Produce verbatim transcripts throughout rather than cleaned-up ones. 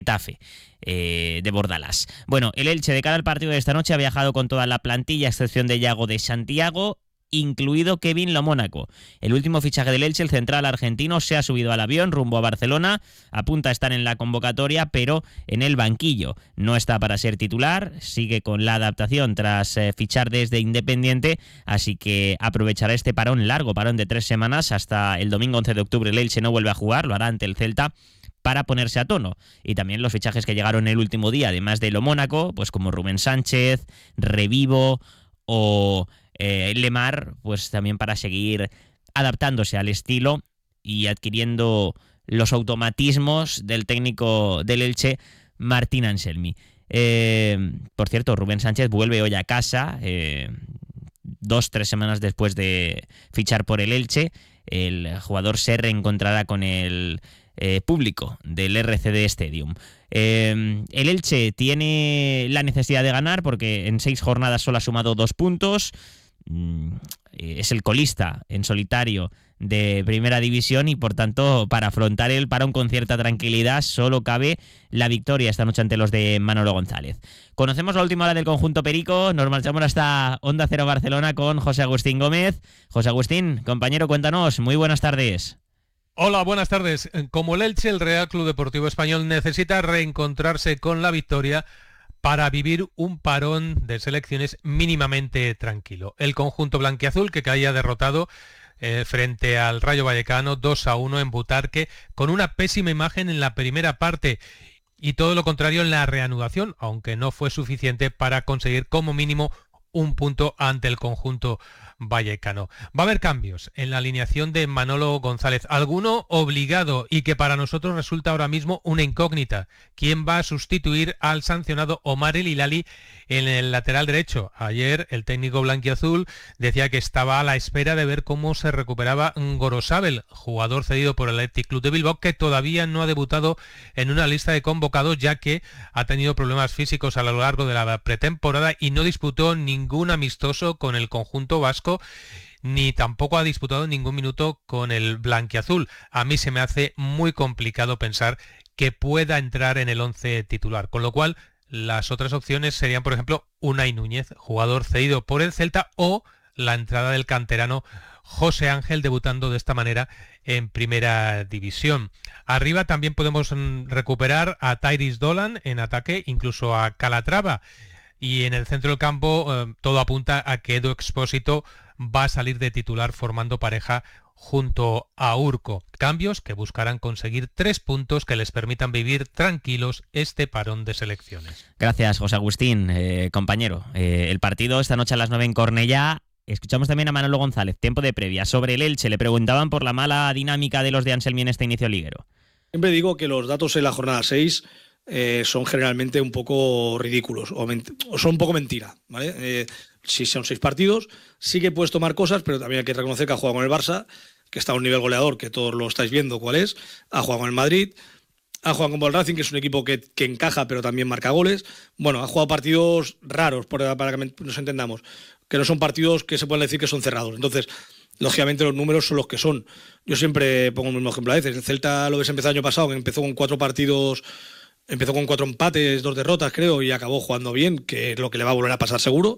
Getafe eh, de Bordalás. Bueno, el Elche de cara al partido de esta noche ha viajado con toda la plantilla, a excepción de Yago de Santiago, incluido Kevin Lo Mónaco. El último fichaje del Elche, el central argentino, se ha subido al avión rumbo a Barcelona, apunta a estar en la convocatoria, pero en el banquillo. No está para ser titular, sigue con la adaptación tras eh, fichar desde Independiente, así que aprovechará este parón largo, parón de tres semanas, hasta el domingo once de octubre el Elche no vuelve a jugar, lo hará ante el Celta, para ponerse a tono. Y también los fichajes que llegaron el último día, además de Lo Mónaco, pues como Rubén Sánchez, Revivo o eh, Lemar, pues también para seguir adaptándose al estilo y adquiriendo los automatismos del técnico del Elche, Martín Anselmi. Eh, por cierto, Rubén Sánchez vuelve hoy a casa, eh, dos, tres semanas después de fichar por el Elche. El jugador se reencontrará con el Eh, público del R C D Stadium. Eh, el Elche tiene la necesidad de ganar porque en seis jornadas solo ha sumado dos puntos. Mm, es el colista en solitario de Primera División y por tanto para afrontar el parón con cierta tranquilidad solo cabe la victoria esta noche ante los de Manolo González. Conocemos la última hora del conjunto perico, nos marchamos hasta Onda Cero Barcelona con José Agustín Gómez. José Agustín, compañero, cuéntanos, muy buenas tardes. Hola, buenas tardes. Como el Elche, el Real Club Deportivo Español necesita reencontrarse con la victoria para vivir un parón de selecciones mínimamente tranquilo. El conjunto blanquiazul, que caía derrotado eh, frente al Rayo Vallecano dos a uno en Butarque, con una pésima imagen en la primera parte y todo lo contrario en la reanudación, aunque no fue suficiente para conseguir como mínimo un punto ante el conjunto vallecano. Va a haber cambios en la alineación de Manolo González, alguno obligado y que para nosotros resulta ahora mismo una incógnita. ¿Quién va a sustituir al sancionado Omar El Hilali en el lateral derecho? Ayer el técnico blanquiazul decía que estaba a la espera de ver cómo se recuperaba Gorosabel, jugador cedido por el Athletic Club de Bilbao, que todavía no ha debutado en una lista de convocados ya que ha tenido problemas físicos a lo largo de la pretemporada y no disputó ningún amistoso con el conjunto vasco, ni tampoco ha disputado ningún minuto con el blanquiazul. A mí se me hace muy complicado pensar que pueda entrar en el once titular, con lo cual las otras opciones serían, por ejemplo, Unai Núñez, jugador cedido por el Celta, o la entrada del canterano José Ángel, debutando de esta manera en Primera División. Arriba también podemos recuperar a Tyrese Dolan en ataque, incluso a Calatrava. Y en el centro del campo eh, todo apunta a que Edu Expósito va a salir de titular formando pareja junto a Urco. Cambios que buscarán conseguir tres puntos que les permitan vivir tranquilos este parón de selecciones. Gracias, José Agustín, eh, compañero. Eh, el partido esta noche a las nueve en Cornellá. Escuchamos también a Manolo González, tiempo de previa. Sobre el Elche le preguntaban por la mala dinámica de los de Anselmi en este inicio liguero. Siempre digo que los datos en la jornada seis Eh, son generalmente un poco ridículos o, ment- o son un poco mentira, ¿vale? Eh, si son seis partidos, sí que puedes tomar cosas, pero también hay que reconocer que ha jugado con el Barça, que está a un nivel goleador, que todos lo estáis viendo cuál es, ha jugado con el Madrid, ha jugado con el Racing, que es un equipo que, que encaja pero también marca goles. Bueno, ha jugado partidos raros, para, para que nos entendamos, que no son partidos que se pueden decir que son cerrados. Entonces, lógicamente los números son los que son. Yo siempre pongo el mismo ejemplo a veces. El Celta lo ves empezó el año pasado, que empezó con cuatro partidos... Empezó con cuatro empates, dos derrotas, creo, y acabó jugando bien, que es lo que le va a volver a pasar seguro.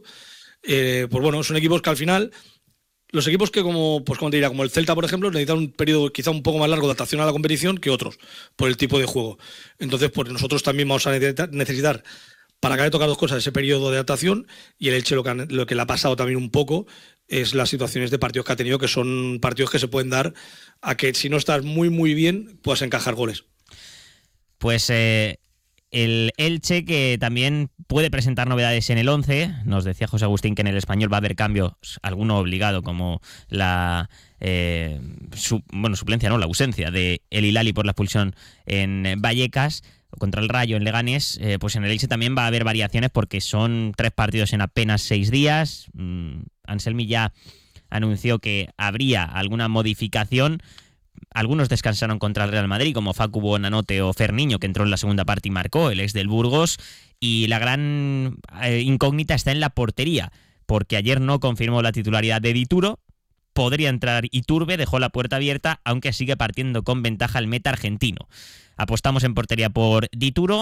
Eh, pues bueno, son equipos que al final, los equipos que como, pues como te diría, como el Celta, por ejemplo, necesitan un periodo quizá un poco más largo de adaptación a la competición que otros, por el tipo de juego. Entonces, pues nosotros también vamos a necesitar, para acabar de tocar dos cosas, ese periodo de adaptación, y el Elche lo que, lo que le ha pasado también un poco es las situaciones de partidos que ha tenido, que son partidos que se pueden dar a que si no estás muy, muy bien, puedas encajar goles. Pues eh, el Elche, que también puede presentar novedades en el once. Nos decía José Agustín que en el Español va a haber cambios, alguno obligado, como la eh, su, bueno, suplencia, no, la ausencia de El Hilali por la expulsión en Vallecas contra el Rayo en Leganés. Eh, pues en el Elche también va a haber variaciones porque son tres partidos en apenas seis días. Mm, Anselmi ya anunció que habría alguna modificación. Algunos descansaron contra el Real Madrid, como Facu Bonanote o Ferniño, que entró en la segunda parte y marcó, el ex del Burgos. Y la gran eh, incógnita está en la portería, porque ayer no confirmó la titularidad de Dituro. Podría entrar Iturbe, dejó la puerta abierta, aunque sigue partiendo con ventaja el meta argentino. Apostamos en portería por Dituro.